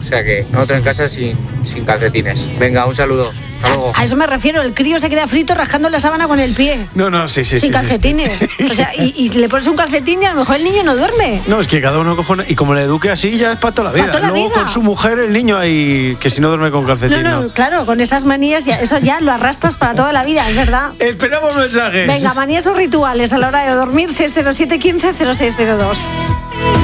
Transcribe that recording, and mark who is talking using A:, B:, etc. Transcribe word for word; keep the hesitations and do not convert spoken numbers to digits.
A: sea que nosotros en casa sin, sin calcetines. Venga, un saludo. Hasta luego.
B: A eso me refiero, el crío se queda frito rascando la sábana con el pie.
C: No, no, sí, sí,
B: sin
C: sí.
B: calcetines.
C: Sí, sí.
B: O sea, y, y le pones un calcetín y a lo mejor el niño no duerme.
C: No, es que cada uno coge una, y como le eduque así ya es para toda la vida.
B: Para toda la
C: Luego
B: vida.
C: con su mujer el niño ahí que si no duerme con calcetín.
B: No, no,
C: No.
B: claro, con esas manías, ya, eso ya lo arrastras para toda la vida, es verdad.
C: Esperamos mensajes.
B: Venga, manías o rituales a la hora de dormir, seis cero siete, uno cinco cero seis cero dos.